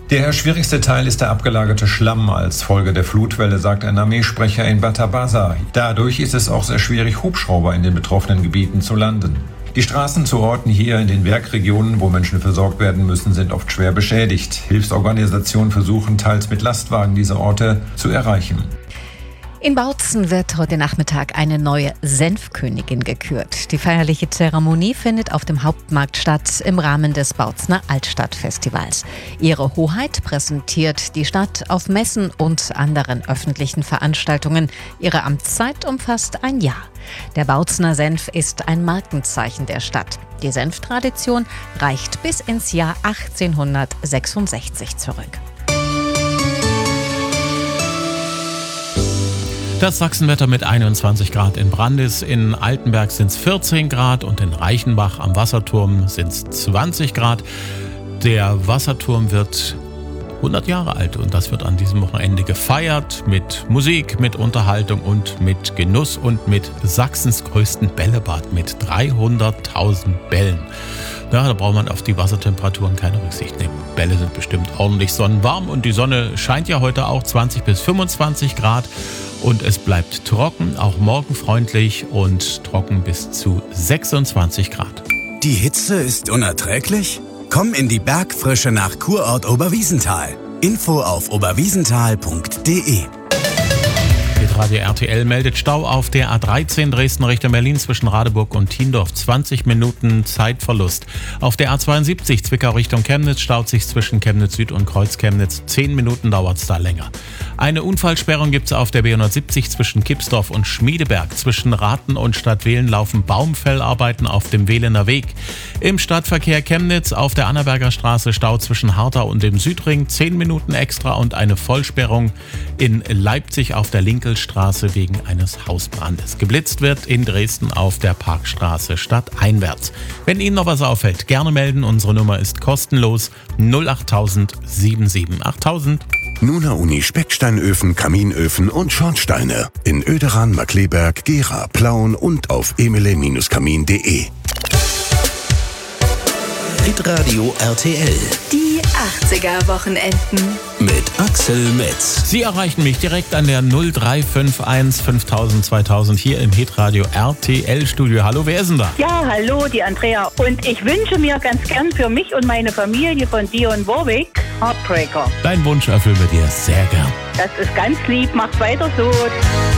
Der schwierigste Teil ist der abgelagerte Schlamm als Folge der Flutwelle, sagt ein Armeesprecher in Batabasa. Dadurch ist es auch sehr schwierig, Hubschrauber in den betroffenen Gebieten zu landen. Die Straßen zu Orten hier in den Werkregionen, wo Menschen versorgt werden müssen, sind oft schwer beschädigt. Hilfsorganisationen versuchen teils mit Lastwagen diese Orte zu erreichen. In Bautzen wird heute Nachmittag eine neue Senfkönigin gekürt. Die feierliche Zeremonie findet auf dem Hauptmarkt statt im Rahmen des Bautzener Altstadtfestivals. Ihre Hoheit präsentiert die Stadt auf Messen und anderen öffentlichen Veranstaltungen. Ihre Amtszeit umfasst ein Jahr. Der Bautzener Senf ist ein Markenzeichen der Stadt. Die Senftradition reicht bis ins Jahr 1866 zurück. Das Sachsenwetter mit 21 Grad in Brandis, in Altenberg sind es 14 Grad und in Reichenbach am Wasserturm sind es 20 Grad. Der Wasserturm wird 100 Jahre alt und das wird an diesem Wochenende gefeiert mit Musik, mit Unterhaltung und mit Genuss und mit Sachsens größten Bällebad mit 300.000 Bällen. Ja, da braucht man auf die Wassertemperaturen keine Rücksicht nehmen. Bälle sind bestimmt ordentlich sonnenwarm und die Sonne scheint ja heute auch 20 bis 25 Grad. Und es bleibt trocken, auch morgen freundlich und trocken bis zu 26 Grad. Die Hitze ist unerträglich? Komm in die Bergfrische nach Kurort Oberwiesenthal. Info auf oberwiesenthal.de. Radio RTL meldet Stau auf der A13 Dresden Richtung Berlin zwischen Radeburg und Thiendorf. 20 Minuten Zeitverlust. Auf der A72 Zwickau Richtung Chemnitz staut sich zwischen Chemnitz Süd und Kreuz Chemnitz. 10 Minuten dauert es da länger. Eine Unfallsperrung gibt es auf der B170 zwischen Kipsdorf und Schmiedeberg. Zwischen Rathen und Stadtwehlen laufen Baumfellarbeiten auf dem Wehlener Weg. Im Stadtverkehr Chemnitz auf der Annaberger Straße Stau zwischen Hartau und dem Südring. 10 Minuten extra und eine Vollsperrung in Leipzig auf der Linkelstraße wegen eines Hausbrandes. Geblitzt wird in Dresden auf der Parkstraße stadteinwärts. Wenn Ihnen noch was auffällt, gerne melden. Unsere Nummer ist kostenlos 08000 77 8000. Nuna Uni Specksteinöfen, Kaminöfen und Schornsteine. In Oederan, Markleberg, Gera, Plauen und auf emile-kamin.de. Hitradio RTL. Die 80er-Wochenenden. Mit Axel Metz. Sie erreichen mich direkt an der 0351 5000 2000 hier im Hitradio RTL Studio. Hallo, wer ist denn da? Ja, hallo, die Andrea. Und ich wünsche mir ganz gern für mich und meine Familie von Dionne Warwick Heartbreaker. Dein Wunsch erfüllen wir dir sehr gern. Das ist ganz lieb, macht weiter so.